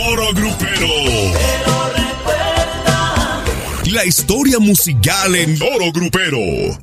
Oro Grupero. La historia musical en Oro Grupero.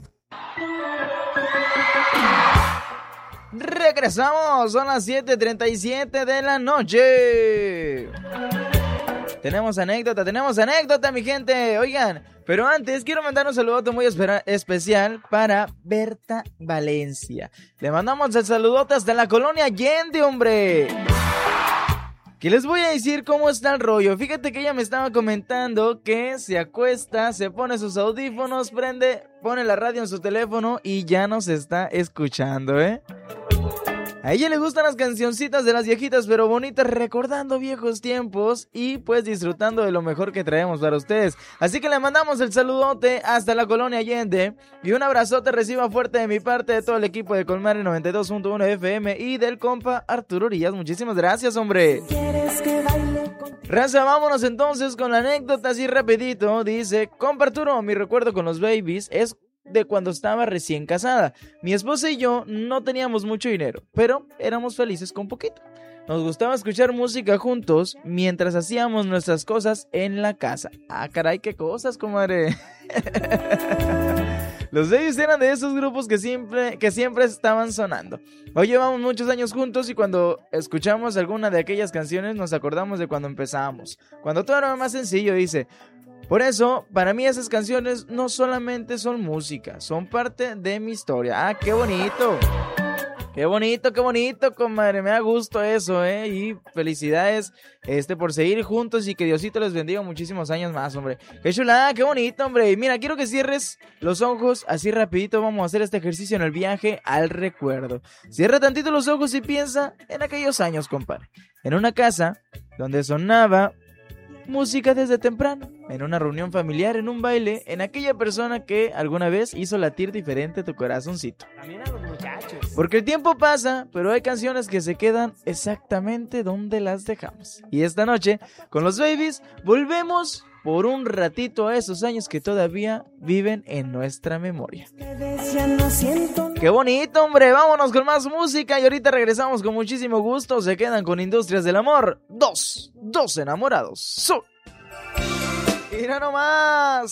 Regresamos, son las 7:37 de la noche. Tenemos anécdota, mi gente. Oigan, pero antes quiero mandar un saludote muy especial para Berta Valencia. Le mandamos el saludote hasta la colonia Allende, hombre. Que les voy a decir cómo está el rollo. Fíjate que ella me estaba comentando que se acuesta, se pone sus audífonos, pone la radio en su teléfono y ya nos está escuchando, ¿eh? A ella le gustan las cancioncitas de las viejitas pero bonitas, recordando viejos tiempos y pues disfrutando de lo mejor que traemos para ustedes. Así que le mandamos el saludote hasta la colonia Allende y un abrazote reciba fuerte de mi parte, de todo el equipo de Colmar 92.1 FM y del compa Arturo Urias. Muchísimas gracias, hombre. Raza, vámonos entonces con la anécdota así rapidito. Dice, compa Arturo, mi recuerdo con los Babies es de cuando estaba recién casada. Mi esposa y yo no teníamos mucho dinero, pero éramos felices con poquito. Nos gustaba escuchar música juntos mientras hacíamos nuestras cosas en la casa. Ah, caray, qué cosas, comadre. Los Babies eran de esos grupos que siempre estaban sonando. Hoy llevamos muchos años juntos y cuando escuchamos alguna de aquellas canciones nos acordamos de cuando empezábamos. Cuando todo era más sencillo, dice. Por eso, para mí esas canciones no solamente son música, son parte de mi historia. ¡Ah, qué bonito! ¡Qué bonito, comadre! Me da gusto eso, ¿eh? Y felicidades por seguir juntos y que Diosito les bendiga muchísimos años más, hombre. ¡Qué chulada! ¡Qué bonito, hombre! Y mira, quiero que cierres los ojos así rapidito. Vamos a hacer este ejercicio en el viaje al recuerdo. Cierra tantito los ojos y piensa en aquellos años, compadre. En una casa donde sonaba música desde temprano, en una reunión familiar, en un baile, en aquella persona que alguna vez hizo latir diferente tu corazoncito. También a los muchachos. Porque el tiempo pasa, pero hay canciones que se quedan exactamente donde las dejamos. Y esta noche, con los Babies, volvemos por un ratito a esos años que todavía viven en nuestra memoria. ¡Qué bonito, hombre! Vámonos con más música y ahorita regresamos con muchísimo gusto. Se quedan con Industrias del Amor. Dos enamorados. ¡Mira nomás!